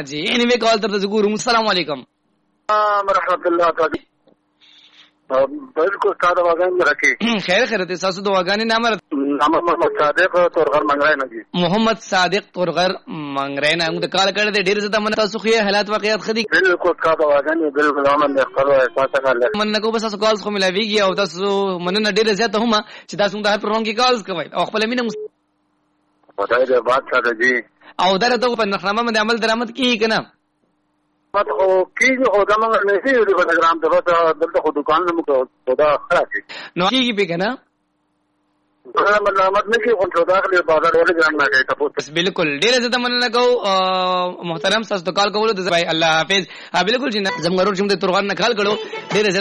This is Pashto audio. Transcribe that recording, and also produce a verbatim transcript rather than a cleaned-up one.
جی انیوے کال تر ته ګورم. السلام علیکم ورحمۃ الله تعالی. بالکل ساده واغان راکې خیر خیر ته تاسو دواګانې نام نام محمد صادق تورغر منګرای نه دي. محمد صادق تورغر منګرای نه موږ کال کړه دې ډیر زته من تاسو خو حالات واقعیت خدي بالکل ساده واغان بالکل امن د خپل احساس کړل من نه کو بس تاسو کالز خو ملاویږي او تاسو مننه ډیر زیاته هم چې تاسو د هر پروګرام کې کالز کوي او خپل مینه خدای دې بات ساده دي او درته په نخنامه باندې عمل درآمد کیږي کنه مت خو کیږي خو دا موږ نه سي د پروګرام ته وته دلته خو دکان نه مو خدا خلاصي نو کیږي به کنه ملامت نه کی خو دا خپل بازار ولې ځان نه کوي تاسو بالکل ډیر زته مننه کو محترم تاسو د کال کولو د الله حافظ. بالکل جناب زمغرور چې د تورغان نه کال کړو ډیر